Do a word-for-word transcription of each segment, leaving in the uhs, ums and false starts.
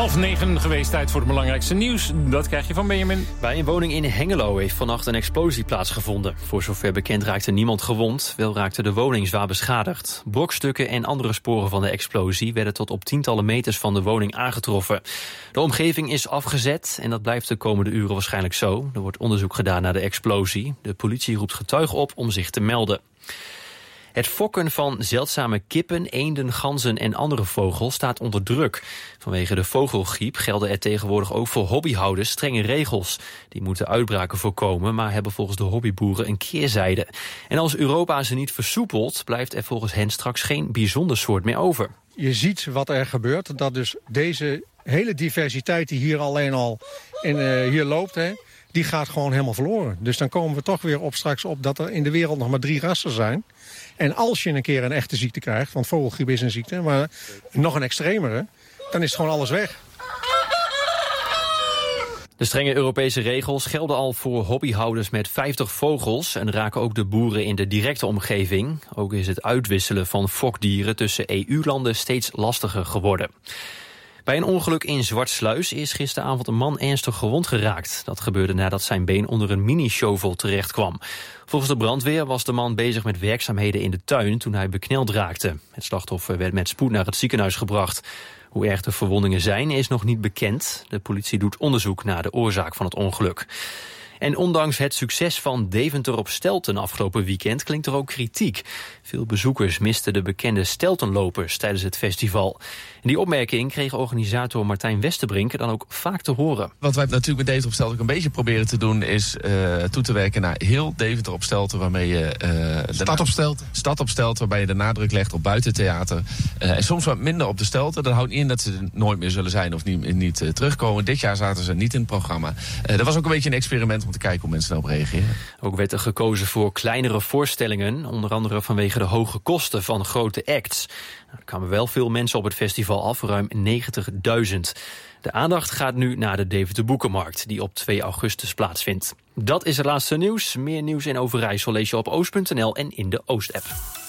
Half negen geweest, tijd voor het belangrijkste nieuws. Dat krijg je van Benjamin. Bij een woning in Hengelo heeft vannacht een explosie plaatsgevonden. Voor zover bekend raakte niemand gewond. Wel raakte de woning zwaar beschadigd. Brokstukken en andere sporen van de explosie werden tot op tientallen meters van de woning aangetroffen. De omgeving is afgezet en dat blijft de komende uren waarschijnlijk zo. Er wordt onderzoek gedaan naar de explosie. De politie roept getuigen op om zich te melden. Het fokken van zeldzame kippen, eenden, ganzen en andere vogels staat onder druk. Vanwege de vogelgriep gelden er tegenwoordig ook voor hobbyhouders strenge regels. Die moeten uitbraken voorkomen, maar hebben volgens de hobbyboeren een keerzijde. En als Europa ze niet versoepelt, blijft er volgens hen straks geen bijzonder soort meer over. Je ziet wat er gebeurt, dat dus deze hele diversiteit die hier alleen al in, uh, hier loopt, hè, die gaat gewoon helemaal verloren. Dus dan komen we toch weer op straks op dat er in de wereld nog maar drie rassen zijn. En als je een keer een echte ziekte krijgt, want vogelgriep is een ziekte, maar nog een extremere, dan is gewoon alles weg. De strenge Europese regels gelden al voor hobbyhouders met vijftig vogels en raken ook de boeren in de directe omgeving. Ook is het uitwisselen van fokdieren tussen E U-landen steeds lastiger geworden. Bij een ongeluk in Zwartsluis is gisteravond een man ernstig gewond geraakt. Dat gebeurde nadat zijn been onder een mini-shovel terecht kwam. Volgens de brandweer was de man bezig met werkzaamheden in de tuin toen hij bekneld raakte. Het slachtoffer werd met spoed naar het ziekenhuis gebracht. Hoe erg de verwondingen zijn is nog niet bekend. De politie doet onderzoek naar de oorzaak van het ongeluk. En ondanks het succes van Deventer op Stelten afgelopen weekend klinkt er ook kritiek. Veel bezoekers misten de bekende Steltenlopers tijdens het festival. En die opmerking kreeg organisator Martijn Westerbrink dan ook vaak te horen. Wat wij natuurlijk met Deventer op Stelten ook een beetje proberen te doen is uh, toe te werken naar heel Deventer op Stelten, waarmee je uh, stad op Stelten. Stad op Stelten, waarbij je de nadruk legt op buitentheater. Uh, en soms wat minder op de Stelten. Dat houdt niet in dat ze er nooit meer zullen zijn of niet, niet uh, terugkomen. Dit jaar zaten ze niet in het programma. Uh, dat was ook een beetje een experiment om te kijken hoe mensen daarop reageren. Ook werd er gekozen voor kleinere voorstellingen, onder andere vanwege de hoge kosten van grote acts. Er kwamen wel veel mensen op het festival af, ruim negentigduizend. De aandacht gaat nu naar de Deventer Boekenmarkt, die op twee augustus plaatsvindt. Dat is het laatste nieuws. Meer nieuws in Overijssel lees je op oost punt n l en in de Oost-app.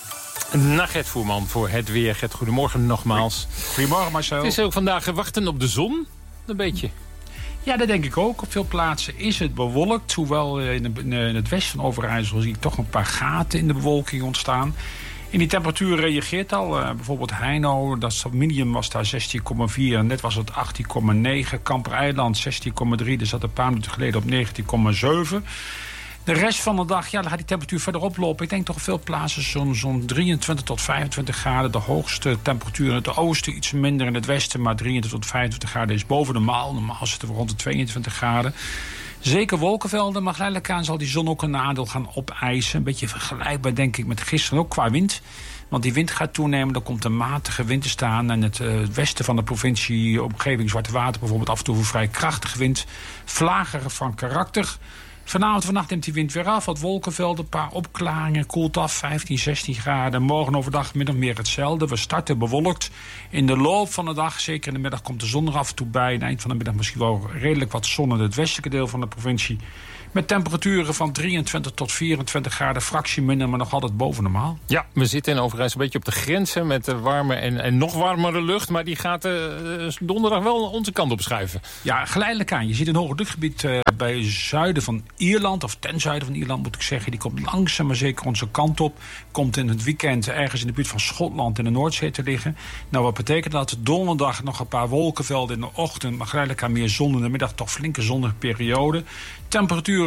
Naar Gert Voerman voor het weer. Gert, goedemorgen nogmaals. Goedemorgen Marcel. Het is ook vandaag wachten op de zon, een beetje. Ja, dat denk ik ook. Op veel plaatsen is het bewolkt. Hoewel in het westen van Overijssel zie ik toch een paar gaten in de bewolking ontstaan. En die temperatuur reageert al. Uh, bijvoorbeeld Heino, dat minimum was daar zestien komma vier. Net was het achttien komma negen. Kampereiland zestien komma drie. Dus dat een paar minuten geleden op negentien komma zeven. De rest van de dag, ja, dan gaat die temperatuur verder oplopen. Ik denk toch op veel plaatsen zo'n zo'n drieëntwintig tot vijfentwintig graden. De hoogste temperatuur in het oosten, iets minder in het westen. Maar drieëntwintig tot vijfentwintig graden is boven normaal. Normaal zitten we rond de tweeëntwintig graden. Zeker wolkenvelden, maar geleidelijk aan zal die zon ook een nadeel gaan opeisen. Een beetje vergelijkbaar, denk ik, met gisteren ook qua wind. Want die wind gaat toenemen, er komt een matige wind te staan. En het uh, westen van de provincie, omgeving Zwarte Water bijvoorbeeld, af en toe een vrij krachtige wind. Vlager van karakter. Vanavond vannacht neemt die wind weer af. Wat wolkenvelden, een paar opklaringen. Koelt af, vijftien, zestien graden. Morgen overdag min of meer hetzelfde. We starten bewolkt. In de loop van de dag, zeker in de middag, komt de zon er af en toe bij. En eind van de middag misschien wel redelijk wat zon in het westelijke deel van de provincie. Met temperaturen van drieëntwintig tot vierentwintig graden. Fractie minder, maar nog altijd boven normaal. Ja, we zitten in Overijssel een beetje op de grenzen met de warme en, en nog warmere lucht. Maar die gaat uh, donderdag wel onze kant op schuiven. Ja, geleidelijk aan. Je ziet een hoge drukgebied uh, bij het zuiden van Ierland, of ten zuiden van Ierland moet ik zeggen. Die komt langzaam maar zeker onze kant op. Komt in het weekend ergens in de buurt van Schotland in de Noordzee te liggen. Nou, wat betekent dat? Donderdag nog een paar wolkenvelden in de ochtend. Maar geleidelijk aan meer zon in de middag, toch flinke zonnige periode. Temperatuur